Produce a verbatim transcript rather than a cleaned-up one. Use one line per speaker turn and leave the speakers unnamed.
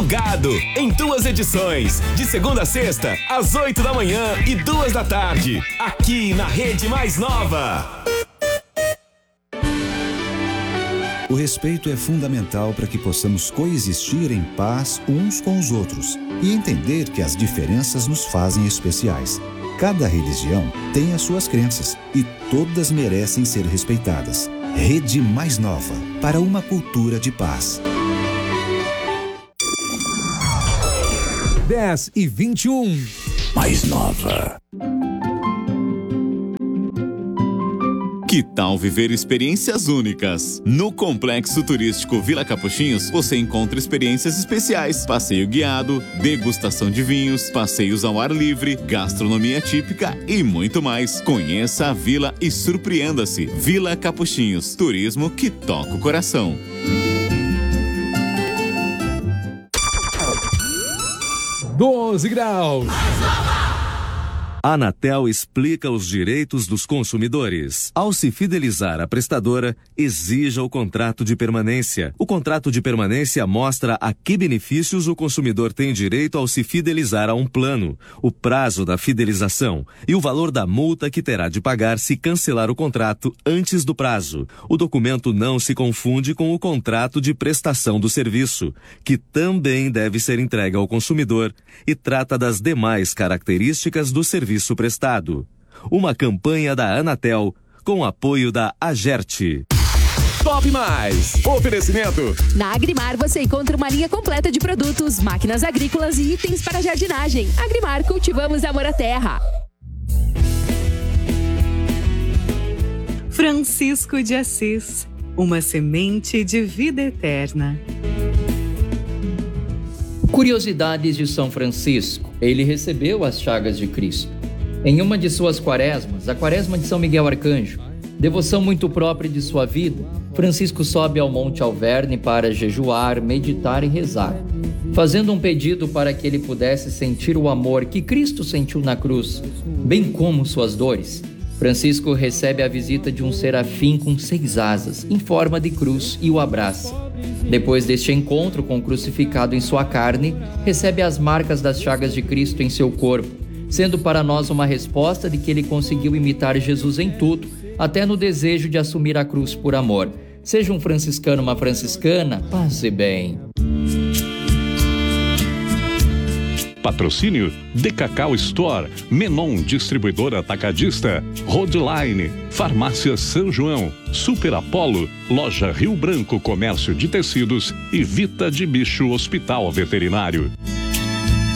Plugado, em duas edições, de segunda a sexta, às oito da manhã e duas da tarde, aqui na Rede Mais Nova.
O respeito é fundamental para que possamos coexistir em paz uns com os outros e entender que as diferenças nos fazem especiais. Cada religião tem as suas crenças e todas merecem ser respeitadas. Rede Mais Nova, para uma cultura de paz.
dez e vinte e um.
Mais Nova.
Que tal viver experiências únicas? No Complexo Turístico Vila Capuchinhos, você encontra experiências especiais, passeio guiado, degustação de vinhos, passeios ao ar livre, gastronomia típica e muito mais. Conheça a vila e surpreenda-se. Vila Capuchinhos, turismo que toca o coração.
doze graus.
A Anatel explica os direitos dos consumidores. Ao se fidelizar à prestadora, exija o contrato de permanência. O contrato de permanência mostra a que benefícios o consumidor tem direito ao se fidelizar a um plano, o prazo da fidelização e o valor da multa que terá de pagar se cancelar o contrato antes do prazo. O documento não se confunde com o contrato de prestação do serviço, que também deve ser entregue ao consumidor e trata das demais características do serviço serviço prestado. Uma campanha da Anatel com apoio da Agerte.
Top Mais. Oferecimento.
Na Agrimar você encontra uma linha completa de produtos, máquinas agrícolas e itens para jardinagem. Agrimar, cultivamos amor à terra.
Francisco de Assis, uma semente de vida eterna.
Curiosidades de São Francisco. Ele recebeu as chagas de Cristo. Em uma de suas quaresmas, a quaresma de São Miguel Arcanjo, devoção muito própria de sua vida, Francisco sobe ao Monte Alverne para jejuar, meditar e rezar, fazendo um pedido para que ele pudesse sentir o amor que Cristo sentiu na cruz, bem como suas dores. Francisco recebe a visita de um serafim com seis asas, em forma de cruz, e o abraça. Depois deste encontro com o crucificado em sua carne, recebe as marcas das chagas de Cristo em seu corpo, sendo para nós uma resposta de que ele conseguiu imitar Jesus em tudo, até no desejo de assumir a cruz por amor. Seja um franciscano, uma franciscana, paz e bem.
Patrocínio The Cacau Store, Menon Distribuidora Atacadista, Roadline, Farmácia São João, Super Apolo, Loja Rio Branco Comércio de Tecidos e Vita de Bicho Hospital Veterinário.